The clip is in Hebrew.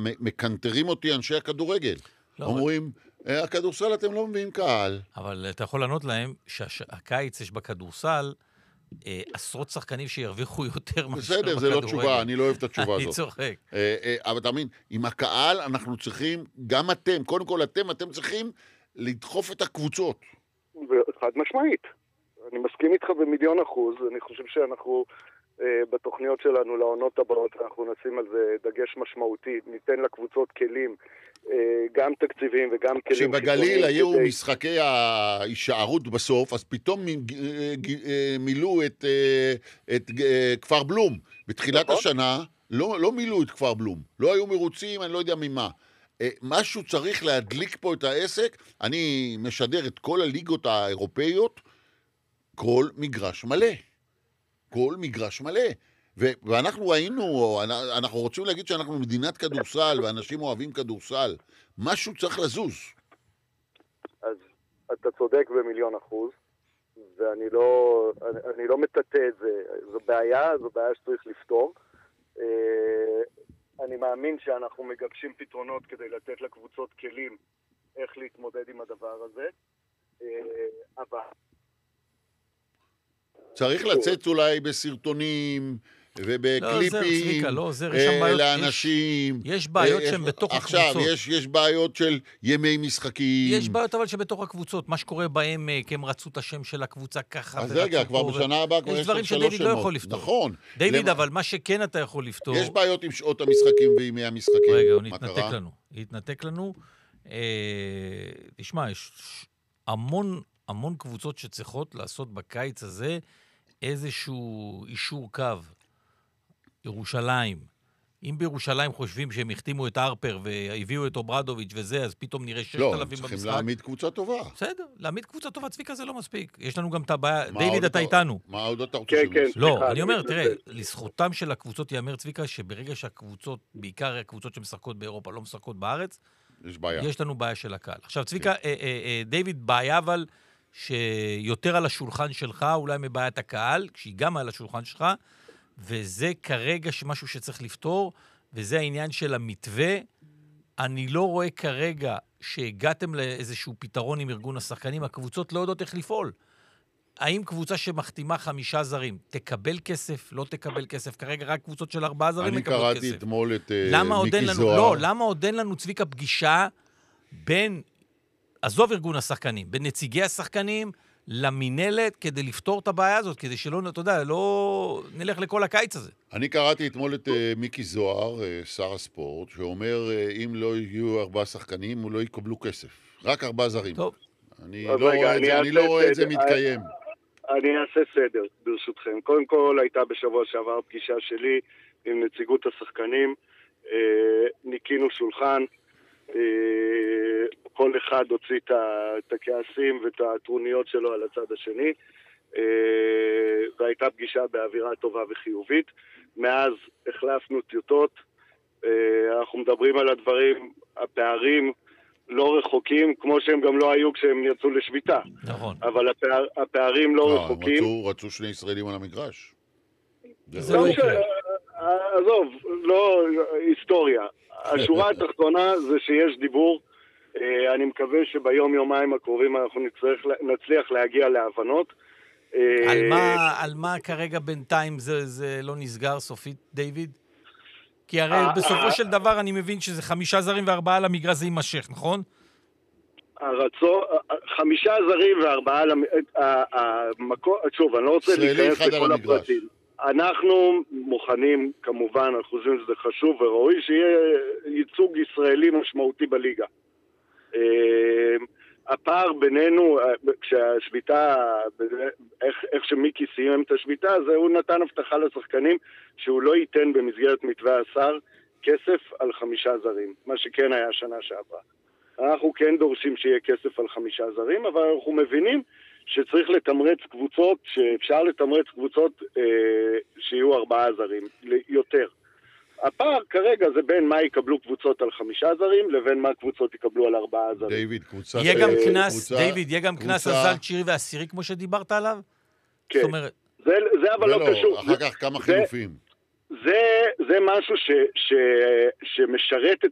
מקנטרים אותי אנשי הכדורגל. לא, אומרים, הכדורסל אתם לא מביאים קהל. אבל אתה יכול לענות להם שהקיץ יש בכדורסל עשרות שחקנים שירוויחו יותר מאשר בכדורגל. בסדר, זה לא תשובה, אני לא אוהב את התשובה הזאת. אני צוחק. אבל תאמין, עם הקהל אנחנו צריכים, גם אתם, קודם כל אתם צריכים לדחוף את הקבוצות. חד משמעית. אני מסכים איתך ב1,000,000%. אני חושב שאנחנו בתוכניות שלנו לעונות הבאות, אנחנו נשים על זה דגש משמעותי. ניתן לקבוצות כלים, גם תקציבים וגם כלים. שבגליל היו משחקי ההישארות בסוף, אז פתאום מילאו את כפר בלום. בתחילת השנה לא מילאו את כפר בלום. לא היו מרוצים, אני לא יודע ממה. משהו צריך להדליק פה את העסק. אני משדר את כל הליגות האירופאיות, כל מגרש מלא. כל מגרש מלא. ואנחנו ראינו, אנחנו רוצים להגיד שאנחנו מדינת כדורסל, ואנשים אוהבים כדורסל. משהו צריך לזוז. אז אתה צודק ב1,000,000%, ואני לא מטאטא את זה. זו בעיה שצריך לפתור. אני מאמין שאנחנו מגבשים פתרונות כדי לתת לקבוצות כלים איך להתמודד עם הדבר הזה. אבל צריך לצאת אולי בסרטונים ובקליפים לאנשים. יש בעיות שהן בתוך הקבוצות. עכשיו, יש בעיות של ימי משחקים. יש בעיות אבל שבתוך הקבוצות, מה שקורה בהם, כי הם רצו את השם של הקבוצה ככה. אז רגע, כבר בשנה הבאה כבר יש דברים שדיוויד לא יכול לפתור. נכון. דיוויד, אבל מה שכן אתה יכול לפתור. יש בעיות עם שעות המשחקים וימי המשחקים. רגע, הוא נתנתק לנו. תשמע, יש המון קבוצות שצריכות לעשות בקיץ הזה איזשהו אישור קו. ירושלים. אם בירושלים חושבים שהם החתימו את ארפר והביאו את אוברדוביץ' וזה, אז פתאום נראה 6,000 במשחק. לא, צריכים להעמיד קבוצה טובה. בסדר, להעמיד קבוצה טובה, צביקה זה לא מספיק. יש לנו גם את הבעיה, דיוויד אתה איתנו. מה עוד אתה רוצה? כן, לא, אני אומר, תראה, לזכותם של הקבוצות יאמר צביקה, שברגע שהקבוצות, בעיקר הקבוצות שמשחקות באירופה, לא משחקות בארץ, יש בעיה. יש לנו בעיה של הקהל. עכשיו, צביקה, דיוויד, בעיה אבל שיותר על השולחן שלך, אולי מבעיית הקהל, כשהיא גם על השולחן שלך, וזה כרגע משהו שצריך לפתור, וזה העניין של המתווה. אני לא רואה כרגע שהגעתם לאיזשהו פתרון עם ארגון השחקנים, הקבוצות לא יודעות איך לפעול. האם קבוצה שמחתימה 5 זרים, תקבל כסף, לא תקבל כסף? כרגע רק קבוצות של 4 זרים מקבלות כסף. אני קראתי אתמול את מיקי זוהר. לא, למה עוד אין לנו צביקה פגישה בין, עזוב ארגון השחקנים, בין נציגי השחקנים למינלת כדי לפתור את הבעיה הזאת, כדי שלא, אתה יודע, לא נלך לכל הקיץ הזה. אני קראתי אתמול את מיקי זוהר, שר הספורט, שאומר, אם לא יהיו 4 שחקנים, הוא לא יקבלו כסף. רק 4 זרים. טוב. אני לא רואה את זה מתקיים. אני אעשה סדר, ברשותכם. קודם כל, הייתה בשבוע שעבר פגישה שלי עם נציגות השחקנים. ניקינו שולחן. כל אחד הוציא את הכעסים ואת הטרוניות שלו על הצד השני, והייתה פגישה באווירה טובה וחיובית. מאז החלפנו טיוטות, אנחנו מדברים על הדברים, הפערים לא רחוקים, כמו שהם גם לא היו כשהם יצאו לשביתה. נכון. אבל הפערים לא רחוקים. רצו 2 ישראלים על המגרש. זה לא יקרה. עזוב, לא היסטוריה. השורה התחתונה זה שיש דיבור. אני מקווה שביום-יומיים הקרובים אנחנו נצליח להגיע להבנות. על מה כרגע בינתיים זה לא נסגר סופית, דיוויד? כי הרי בסופו של דבר אני מבין שזה 5 זרים ו4 על המגרש זה יימשך, נכון? 5 זרים ו4 על שוב, אני לא רוצה להיכנס לכל הפרטים. אנחנו מוכנים, כמובן, אנחנו חושבים שזה חשוב וראוי, שיהיה ייצוג ישראלי משמעותי בליגה. הפער בינינו, כשהשביתה, איך שמיקי סיים את השביתה, הוא נתן הבטחה לשחקנים שהוא לא ייתן במסגרת מתווה השר כסף על 5 זרים, מה שכן היה שנה שעברה. אנחנו כן דורשים שיהיה כסף על 5 זרים, אבל אנחנו מבינים שצריך לתמרץ קבוצות, שאפשר לתמרץ קבוצות שיהיו 4 זרים, יותר. הפער כרגע זה בין מה יקבלו קבוצות על 5 זרים, לבין מה קבוצות יקבלו על 4 זרים. דיוויד, קבוצה... יהיה גם כנס הזל, שירי והסירי, כמו שדיברת עליו? כן. זה אבל לא קשור. אחר כך כמה חילופים. זה משהו שמשרת את